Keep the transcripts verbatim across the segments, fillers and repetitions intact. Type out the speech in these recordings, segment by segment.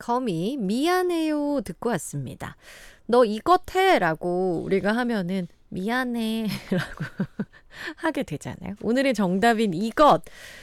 거미 미안해요 듣고 왔습니다. 너 이것 해 라고 우리가 하면은 미안해 라고 하게 되잖아요. 오늘의 정답인 이것.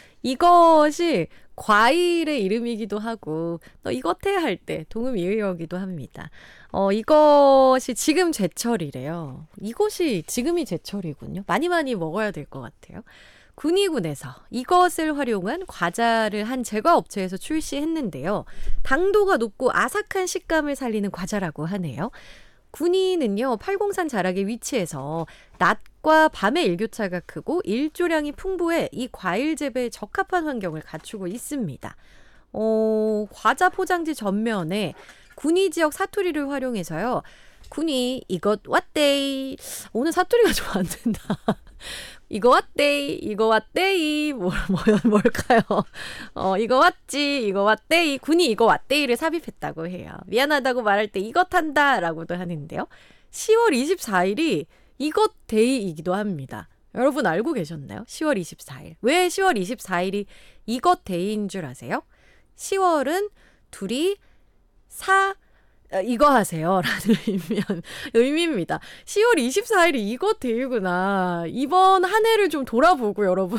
이것이 과일의 이름이기도 하고 너 이것 해 할 때 동음이의어기도 합니다. 어, 이것이 지금 제철이래요. 이것이 지금이 제철이군요. 많이 많이 먹어야 될 것 같아요. 군위군에서 이것을 활용한 과자를 한 제과업체에서 출시했는데요. 당도가 높고 아삭한 식감을 살리는 과자라고 하네요. 군위는요, 팔공산 자락에 위치해서 낮과 밤의 일교차가 크고 일조량이 풍부해 이 과일 재배에 적합한 환경을 갖추고 있습니다. 어, 과자 포장지 전면에 군위 지역 사투리를 활용해서요. 군위 이것 왔데이. 오늘 사투리가 좀 안 된다. 이거 왔데이, 이거 왔데이, 뭐, 뭐, 뭘까요? 어, 이거 왔지, 이거 왔데이, 군이 이거 왔데이를 삽입했다고 해요. 미안하다고 말할 때 이것 한다 라고도 하는데요. 시월 이십사일이 이것 데이이기도 합니다. 여러분 알고 계셨나요? 시월 이십사일. 왜 시월 이십사일이 이것 데이인 줄 아세요? 시월은 둘이 사, 이거 하세요 라는 의미, 의미입니다. 시월 이십사일이 이것 데이구나. 이번 한 해를 좀 돌아보고 여러분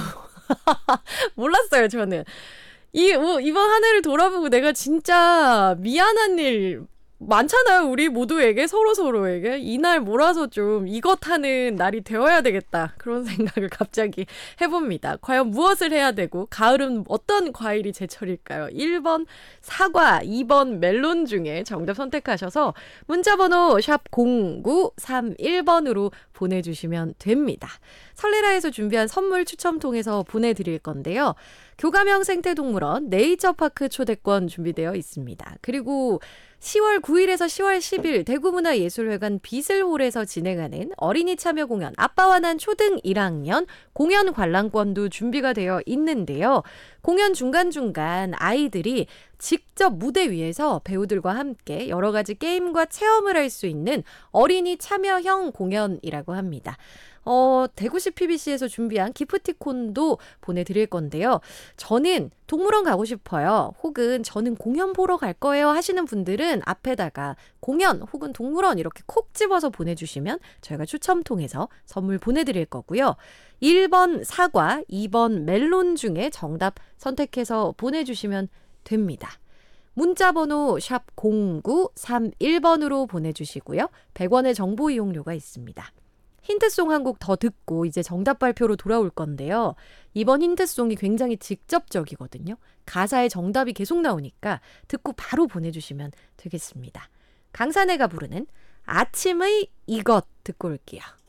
몰랐어요 저는. 이, 뭐, 이번 한 해를 돌아보고 내가 진짜 미안한 일 많잖아요. 우리 모두에게 서로서로에게. 이날 몰아서 좀 이것 하는 날이 되어야 되겠다. 그런 생각을 갑자기 해봅니다. 과연 무엇을 해야 되고 가을은 어떤 과일이 제철일까요? 일 번 사과, 이 번 멜론 중에 정답 선택하셔서 문자번호 샵 공구삼일 번으로 보내주시면 됩니다. 설레라에서 준비한 선물 추첨 통해서 보내드릴 건데요. 교감형 생태동물원 네이처파크 초대권 준비되어 있습니다. 그리고 시월 구일에서 시월 십일 대구문화예술회관 비슬홀에서 진행하는 어린이 참여 공연 아빠와 난 초등 일 학년 공연 관람권도 준비가 되어 있는데요. 공연 중간중간 아이들이 직접 무대 위에서 배우들과 함께 여러 가지 게임과 체험을 할 수 있는 어린이 참여형 공연이라고 합니다. 어, 대구시 피비씨에서 준비한 기프티콘도 보내드릴 건데요. 저는 동물원 가고 싶어요. 혹은 저는 공연 보러 갈 거예요 하시는 분들은 앞에다가 공연 혹은 동물원 이렇게 콕 집어서 보내주시면 저희가 추첨 통해서 선물 보내드릴 거고요. 일 번 사과, 이 번 멜론 중에 정답 선택해서 보내주시면 됩니다. 문자번호 샵 공구삼일 번으로 보내주시고요. 백 원의 정보 이용료가 있습니다. 힌트송 한 곡 더 듣고 이제 정답 발표로 돌아올 건데요. 이번 힌트송이 굉장히 직접적이거든요. 가사에 정답이 계속 나오니까 듣고 바로 보내주시면 되겠습니다. 강산해가 부르는 아침의 이것 듣고 올게요.